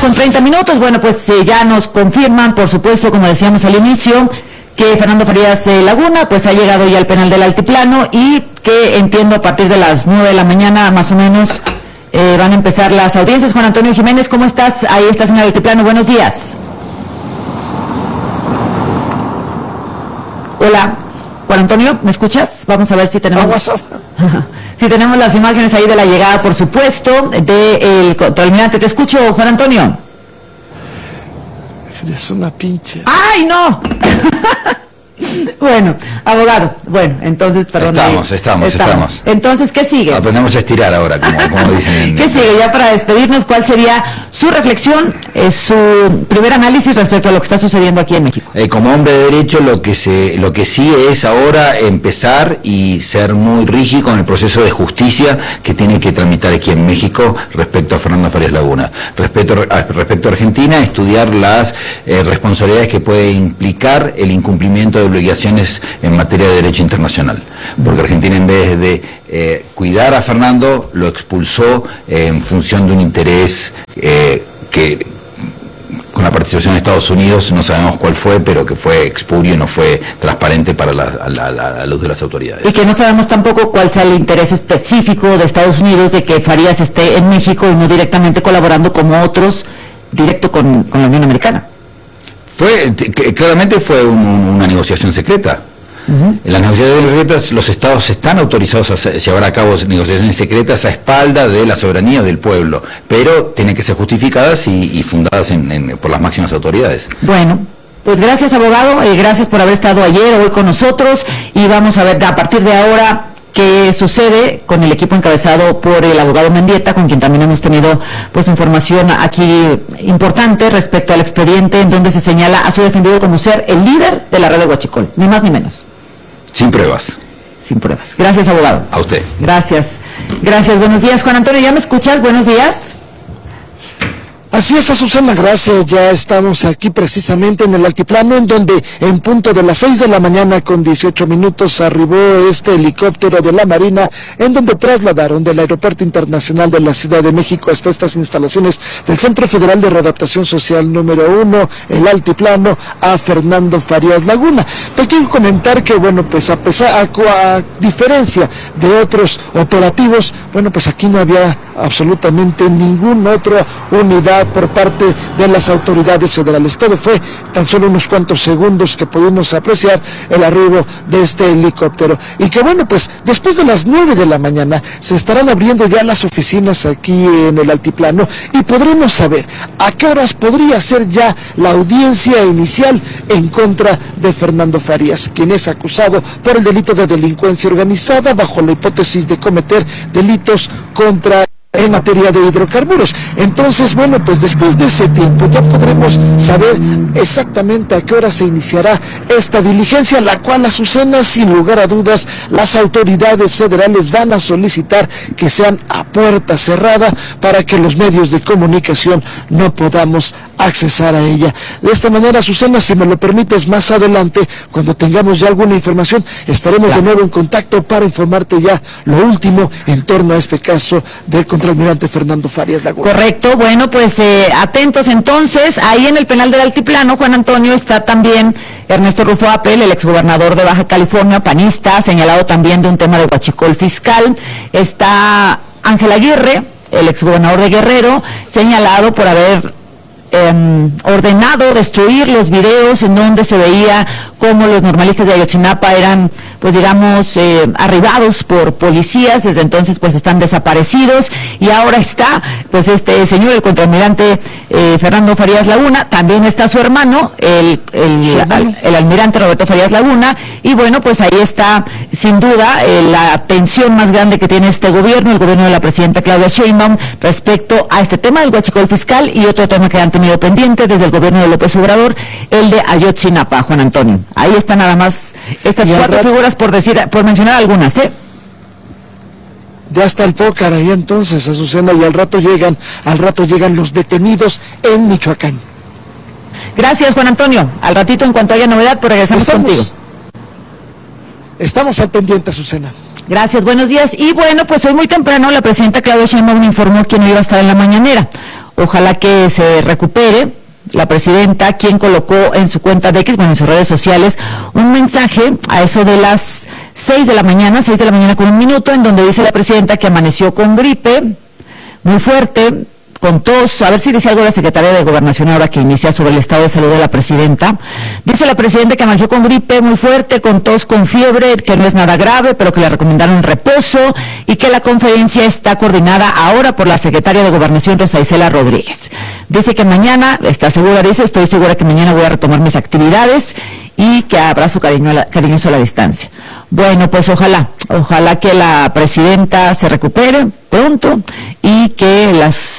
8:30. Bueno, pues ya nos confirman, por supuesto, como decíamos al inicio, que Fernando Farías Laguna pues ha llegado ya al penal del Altiplano y que entiendo a partir de las 9 de la mañana más o menos van a empezar las audiencias. Juan Antonio Jiménez, ¿cómo estás? Ahí estás en el Altiplano, buenos días. Hola, Juan Antonio, ¿me escuchas? Vamos a ver si tenemos... Si tenemos las imágenes ahí de la llegada, por supuesto, del contraalmirante. Te escucho, Juan Antonio. Es una pinche. ¡Ay, no! Bueno, abogado, entonces, perdón. Estamos. Entonces, ¿qué sigue? Aprendemos a estirar ahora, como dicen. ¿Qué sigue? Ya para despedirnos, ¿cuál sería su reflexión, su primer análisis respecto a lo que está sucediendo aquí en México? Como hombre de derecho, lo que sigue es ahora empezar y ser muy rígido con el proceso de justicia que tiene que tramitar aquí en México respecto a Fernando Farías Laguna. Respecto a Argentina, estudiar las responsabilidades que puede implicar el incumplimiento de obligaciones en materia de derecho internacional, porque Argentina, en vez de cuidar a Fernando, lo expulsó en función de un interés que con la participación de Estados Unidos no sabemos cuál fue, pero que fue expurio y no fue transparente para la luz de las autoridades. Y que no sabemos tampoco cuál sea el interés específico de Estados Unidos de que Farías esté en México y no directamente colaborando como otros, directo con la Unión Americana. Claramente fue una negociación secreta. En las negociaciones secretas, los estados están autorizados a llevar a cabo negociaciones secretas a espalda de la soberanía del pueblo, pero tienen que ser justificadas y fundadas por las máximas autoridades. Bueno, pues gracias, abogado, gracias por haber estado ayer, hoy con nosotros, y vamos a ver a partir de ahora qué sucede con el equipo encabezado por el abogado Mendieta, con quien también hemos tenido pues información aquí importante respecto al expediente en donde se señala a su defendido como ser el líder de la red de Huachicol, ni más ni menos. Sin pruebas. Sin pruebas. Gracias, abogado. A usted. Gracias. Buenos días, Juan Antonio, ¿ya me escuchas? Buenos días. Así es, Azucena, gracias. Ya estamos aquí precisamente en el Altiplano, en donde en punto de las 6 de la mañana con 18 minutos arribó este helicóptero de la Marina, en donde trasladaron del Aeropuerto Internacional de la Ciudad de México hasta estas instalaciones del Centro Federal de Readaptación Social número 1, el Altiplano, a Fernando Farías Laguna. Te quiero comentar que, pues a diferencia de otros operativos, pues aquí no había absolutamente ninguna otra unidad por parte de las autoridades federales. Todo fue tan solo unos cuantos segundos que pudimos apreciar el arribo de este helicóptero. Y que pues después de las 9 de la mañana se estarán abriendo ya las oficinas aquí en el Altiplano y podremos saber a qué horas podría ser ya la audiencia inicial en contra de Fernando Farías, quien es acusado por el delito de delincuencia organizada bajo la hipótesis de cometer delitos en materia de hidrocarburos. Entonces, pues después de ese tiempo ya podremos saber exactamente a qué hora se iniciará esta diligencia, la cual, Azucena, sin lugar a dudas, las autoridades federales van a solicitar que sean a puerta cerrada para que los medios de comunicación no podamos accesar a ella. De esta manera, Azucena, si me lo permites, más adelante, cuando tengamos ya alguna información, estaremos de nuevo en contacto para informarte ya lo último en torno a este caso del contraalmirante Fernando Farías Laguna. Correcto, pues atentos entonces, ahí en el penal del Altiplano, Juan Antonio, está también Ernesto Rufo Apel, el exgobernador de Baja California, panista, señalado también de un tema de huachicol fiscal. Está Ángel Aguirre, el exgobernador de Guerrero, señalado por haber ordenado destruir los videos en donde se veía cómo los normalistas de Ayotzinapa eran, arribados por policías. Desde entonces, están desaparecidos, y ahora está, este señor, el contraalmirante Fernando Farías Laguna. También está su hermano, el almirante Roberto Farías Laguna, y ahí está, sin duda, la tensión más grande que tiene este gobierno, el gobierno de la presidenta Claudia Sheinbaum, respecto a este tema del huachicol fiscal y otro tema que han tenido pendiente desde el gobierno de López Obrador, el de Ayotzinapa, Juan Antonio. Ahí están nada más estas cuatro figuras, por mencionar algunas, Ya está el pócar ahí entonces, Azucena, y al rato llegan los detenidos en Michoacán. Gracias, Juan Antonio. Al ratito, en cuanto haya novedad, regresamos contigo. Estamos al pendiente, Azucena. Gracias, buenos días. Y hoy muy temprano la presidenta Claudia Sheinbaum informó que no iba a estar en la mañanera. ojalá que se recupere la presidenta, quien colocó en su cuenta de X, en sus redes sociales, un mensaje a eso de las 6 de la mañana con 1 minuto, en donde dice la presidenta que amaneció con gripe muy fuerte, con tos. A ver si dice algo la secretaria de Gobernación ahora que inicia sobre el estado de salud de la presidenta. Dice la presidenta que amaneció con gripe muy fuerte, con tos, con fiebre, que no es nada grave, pero que le recomendaron reposo y que la conferencia está coordinada ahora por la secretaria de Gobernación, Rosa Isela Rodríguez. Dice que mañana, está segura, dice, estoy segura que mañana voy a retomar mis actividades y que abrazo cariñoso a la distancia. Bueno, pues ojalá que la presidenta se recupere pronto y que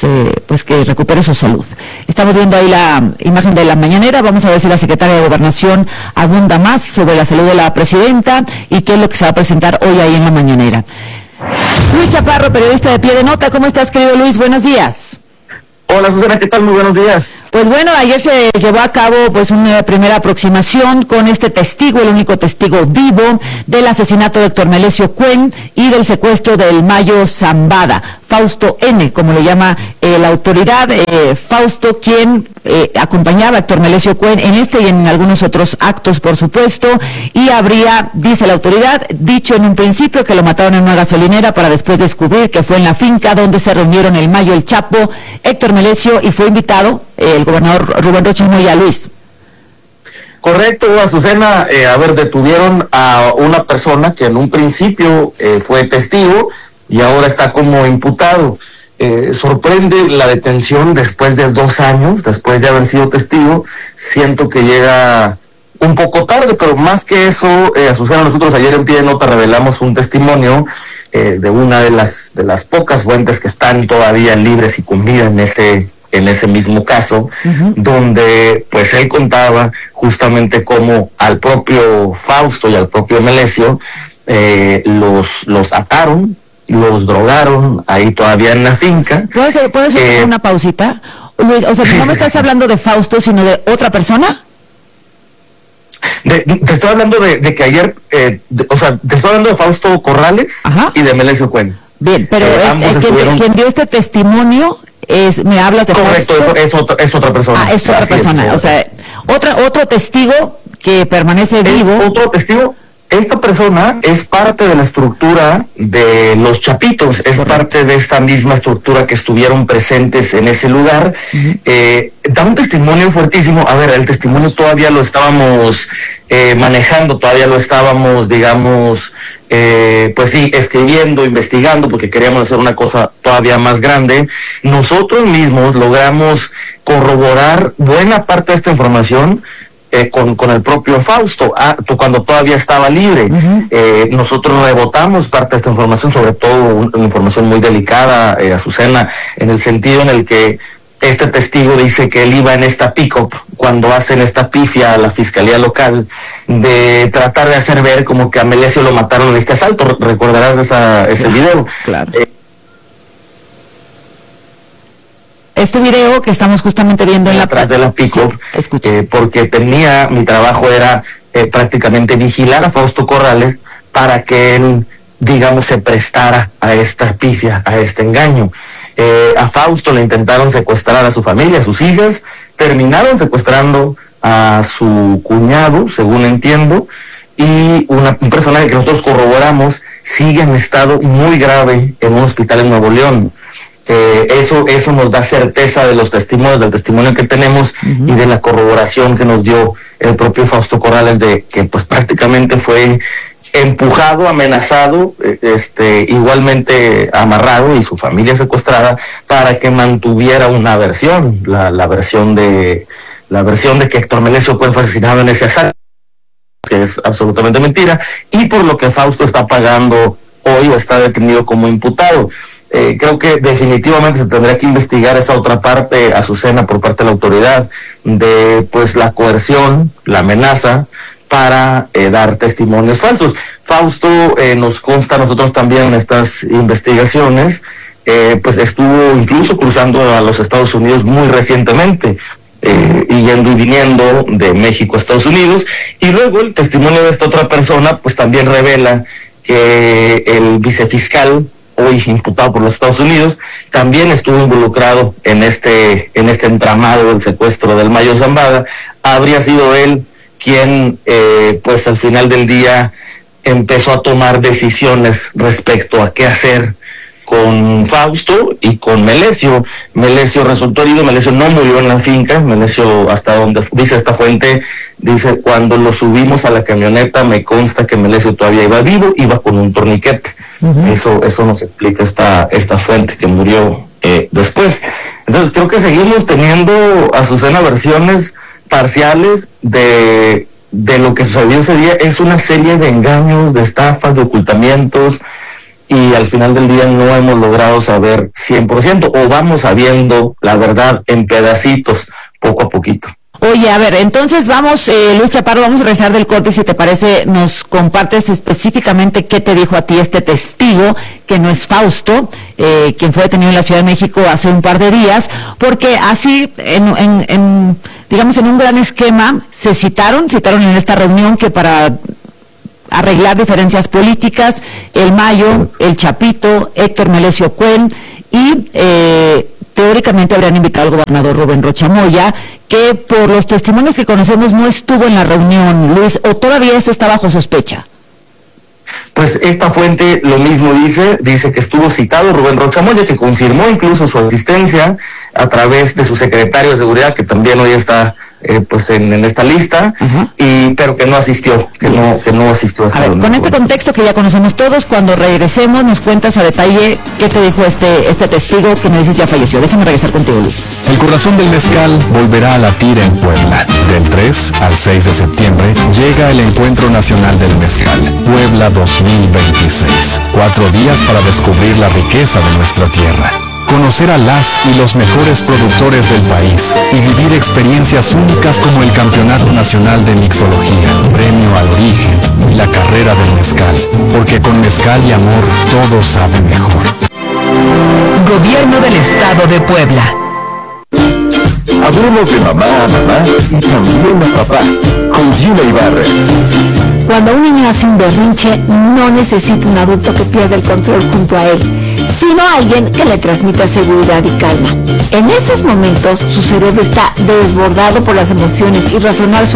que recupere su salud. Estamos viendo ahí la imagen de la mañanera. Vamos a ver si la secretaria de Gobernación abunda más sobre la salud de la presidenta y qué es lo que se va a presentar hoy ahí en la mañanera. Luis Chaparro, periodista de Pie de Nota. ¿Cómo estás, querido Luis? Buenos días. Hola, Susana, ¿qué tal? Muy buenos días. Pues bueno, ayer se llevó a cabo una primera aproximación con este testigo, el único testigo vivo del asesinato de Héctor Melesio Cuen y del secuestro del Mayo Zambada, Fausto N., como le llama la autoridad. Fausto, quien acompañaba a Héctor Melesio Cuen en este y en algunos otros actos, por supuesto, y habría, dice la autoridad, dicho en un principio que lo mataron en una gasolinera para después descubrir que fue en la finca donde se reunieron el Mayo, el Chapo, Héctor Melesio, y fue invitado el gobernador Rubén Rocha Moya. Luis. Correcto, Azucena. Detuvieron a una persona que en un principio fue testigo y ahora está como imputado. Sorprende la detención después de 2 años, después de haber sido testigo. Siento que llega un poco tarde, pero más que eso, Azucena, nosotros ayer en Pie de Nota revelamos un testimonio de una de las pocas fuentes que están todavía libres y con vida en ese mismo caso, donde pues él contaba justamente cómo al propio Fausto y al propio Melesio los ataron, los drogaron ahí todavía en la finca. ¿Puedo hacer una pausita? Luis, no me estás hablando de Fausto, sino de otra persona. Te estoy hablando de que ayer, te estoy hablando de Fausto Corrales. Ajá. Y de Melesio Cuen. Bien, pero quien dio este testimonio me hablas de Correcto, Fausto. es otra persona. Es otra persona, otro testigo que permanece vivo. Otro testigo. Esta persona es parte de la estructura de los Chapitos, es parte de esta misma estructura que estuvieron presentes en ese lugar. Da un testimonio fuertísimo. El testimonio todavía lo estábamos manejando, todavía lo estábamos, escribiendo, investigando, porque queríamos hacer una cosa todavía más grande. Nosotros mismos logramos corroborar buena parte de esta información con el propio Fausto, cuando todavía estaba libre. Nosotros rebotamos parte de esta información, sobre todo una información muy delicada, Azucena, en el sentido en el que este testigo dice que él iba en esta pick-up cuando hacen esta pifia a la fiscalía local de tratar de hacer ver como que a Melesio lo mataron en este asalto. Recordarás ese video. Claro. Este video que estamos justamente viendo en atrás de la pick-up, porque mi trabajo era prácticamente vigilar a Fausto Corrales para que él, se prestara a esta pifia, a este engaño. A Fausto le intentaron secuestrar a su familia, a sus hijas, terminaron secuestrando a su cuñado, según entiendo, y un personaje que nosotros corroboramos sigue en estado muy grave en un hospital en Nuevo León. Eso nos da certeza de los testimonios, del testimonio que tenemos y de la corroboración que nos dio el propio Fausto Corrales, de que pues prácticamente fue empujado, amenazado, igualmente amarrado y su familia secuestrada para que mantuviera una versión, la versión de que Héctor Melesio Cuen fue asesinado en ese asalto, que es absolutamente mentira, y por lo que Fausto está pagando hoy o está detenido como imputado. Creo que definitivamente se tendría que investigar esa otra parte, Azucena, por parte de la autoridad, de pues la coerción, la amenaza para dar testimonios falsos. Fausto, nos consta a nosotros también en estas investigaciones, pues estuvo incluso cruzando a los Estados Unidos muy recientemente, yendo y viniendo de México a Estados Unidos, y luego el testimonio de esta otra persona pues también revela que el vicefiscal hoy imputado por los Estados Unidos, también estuvo involucrado en este entramado del secuestro del Mayo Zambada. Habría sido él quien, pues al final del día, empezó a tomar decisiones respecto a qué hacer con Fausto y con Melesio. Melesio resultó herido, Melesio no murió en la finca, Melesio, hasta donde dice esta fuente, dice, cuando lo subimos a la camioneta me consta que Melesio todavía iba vivo, iba con un torniquete. Eso nos explica esta fuente que murió después. Entonces creo que seguimos teniendo, Azucena, versiones parciales de lo que sucedió ese día. Es una serie de engaños, de estafas, de ocultamientos, y al final del día no hemos logrado saber 100%, o vamos sabiendo la verdad en pedacitos, poco a poquito. Oye, a ver, entonces vamos, Luis Chaparro, vamos a regresar del corte, si te parece, nos compartes específicamente qué te dijo a ti este testigo, que no es Fausto, quien fue detenido en la Ciudad de México hace un par de días, porque así, digamos, en un gran esquema, se citaron en esta reunión que para arreglar diferencias políticas, el Mayo, el Chapito, Héctor Melesio Cuen y teóricamente habrían invitado al gobernador Rubén Rocha Moya, que por los testimonios que conocemos no estuvo en la reunión, Luis, o todavía esto está bajo sospecha. Pues esta fuente lo mismo dice que estuvo citado Rubén Rocha Moya, que confirmó incluso su asistencia a través de su secretario de seguridad, que también hoy está pues en esta lista, pero que no asistió, que no asistió a esta reunión. Con este contexto que ya conocemos todos, cuando regresemos nos cuentas a detalle qué te dijo este testigo que me dices ya falleció. Déjame regresar contigo, Luis. El corazón del mezcal volverá a latir en Puebla. Del 3 al 6 de septiembre llega el Encuentro Nacional del Mezcal, Puebla 2026. 4 días para descubrir la riqueza de nuestra tierra, conocer a las y los mejores productores del país y vivir experiencias únicas como el Campeonato Nacional de Mixología, Premio al Origen y la Carrera del Mezcal, porque con mezcal y amor todo sabe mejor. Gobierno del Estado de Puebla. Hablemos de mamá a mamá y también a papá, con Gina Ibarra. Cuando un niño hace un berrinche, no necesita un adulto que pierda el control junto a él, sino alguien que le transmita seguridad y calma. En esos momentos, su cerebro está desbordado por las emociones y razonar suele